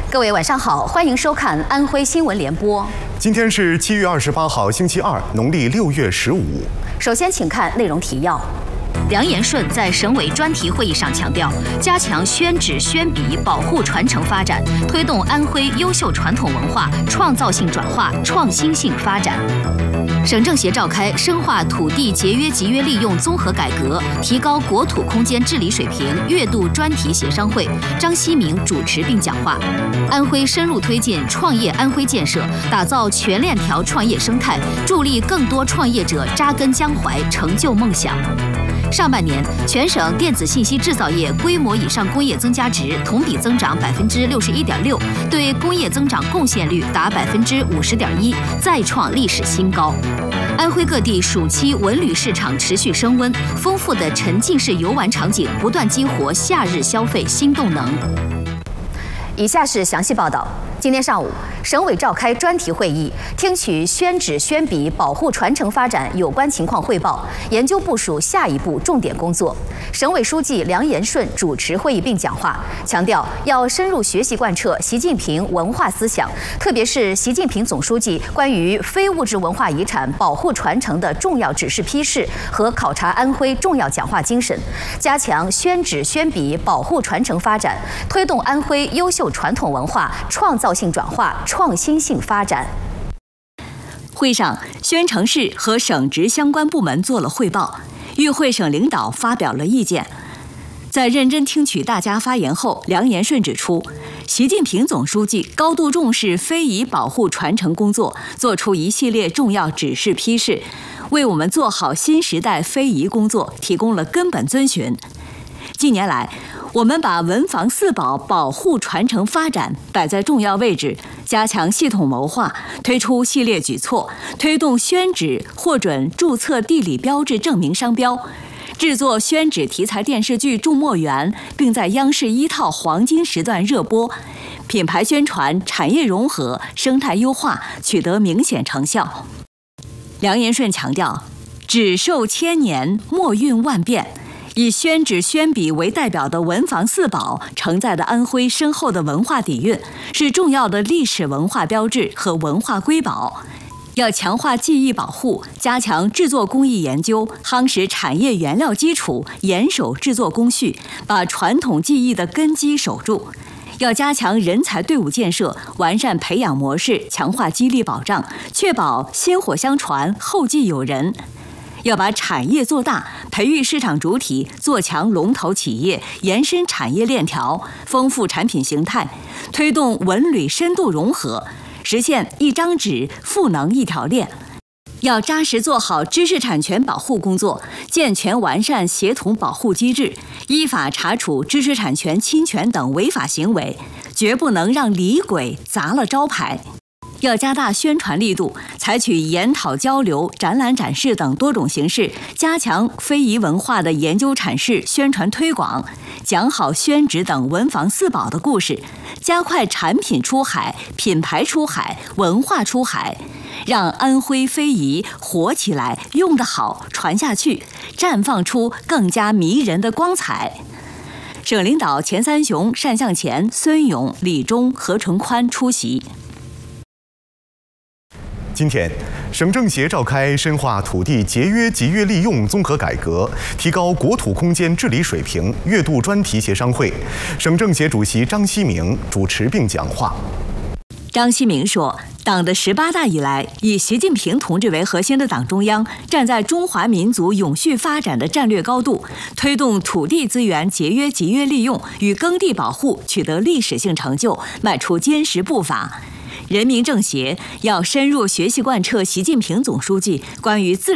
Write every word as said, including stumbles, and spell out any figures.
各位晚上好，欢迎收看安徽新闻联播。 今天是七月二十八号，星期二，农历六月十五。 首先，请看内容提要。梁延顺在省委专题会议上强调，加强宣纸宣笔保护传承发展，推动安徽优秀传统文化创造性转化、创新性发展。省政协召开深化土地节约集约利用综合改革，提高国土空间治理水平月度专题协商会，张希明主持并讲话。安徽深入推进创业安徽建设，打造全链条创业生态，助力更多创业者扎根江淮，成就梦想。上半年，全省电子信息制造业规模以上工业增加值同比增长百分之六十一点六，对工业增长贡献率达百分之五十点一，再创历史新高。安徽各地暑期文旅市场持续升温，丰富的沉浸式游玩场景不断激活夏日消费新动能。以下是详细报道。今天上午，省委召开专题会议，听取宣纸宣笔保护传承发展有关情况汇报，研究部署下一步重点工作。省委书记梁延顺主持会议并讲话，强调要深入学习贯彻习近平文化思想，特别是习近平总书记关于非物质文化遗产保护传承的重要指示批示和考察安徽重要讲话精神，加强宣纸宣笔保护传承发展，推动安徽优秀传统文化创造性转化、创新性发展。 会上，宣城市和省直相关部门做了汇报，与会省领导发表了意见。在认真听取大家发言后，梁延顺指出，习近平总书记高度重视非遗保护传承工作，作出一系列重要指示批示，为我们做好新时代非遗工作提供了根本遵循。近年来，我们把文房四宝保护传承发展摆在重要位置，加强系统谋划，推出系列举措，推动宣纸获准注册地理标志证明商标，制作宣纸题材电视剧《种墨园》，并在央视一套黄金时段热播，品牌宣传、产业融合、生态优化取得明显成效。梁延顺强调，纸寿千年，墨韵万变。以宣纸宣笔为代表的文房四宝承载的安徽深厚的文化底蕴，是重要的历史文化标志和文化瑰宝。要强化技艺保护，加强制作工艺研究，夯实产业原料基础，严守制作工序，把传统技艺的根基守住。要加强人才队伍建设，完善培养模式，强化激励保障，确保薪火相传，后继有人。要把产业做大，培育市场主体，做强龙头企业，延伸产业链条，丰富产品形态，推动文旅深度融合，实现一张纸赋能一条链。要扎实做好知识产权保护工作，健全完善协同保护机制，依法查处知识产权侵权等违法行为，绝不能让李鬼砸了招牌。要加大宣传力度，采取研讨交流、展览展示等多种形式，加强非遗文化的研究阐释、宣传推广，讲好宣纸等文房四宝的故事，加快产品出海、品牌出海、文化出海，让安徽非遗活起来、用得好、传下去，绽放出更加迷人的光彩。省领导钱三雄、单向前、孙勇、李忠、何纯宽出席。 今天，省政协召开深化土地节约集约利用综合改革，提高国土空间治理水平月度专题协商会，省政协主席张希明主持并讲话。 张希明说，党的十八大以来，以习近平同志为核心的党中央站在中华民族永续发展的战略高度，推动土地资源节约集约利用与耕地保护取得历史性成就，迈出坚实步伐。人民政协要深入学习贯彻习近平总书记关于自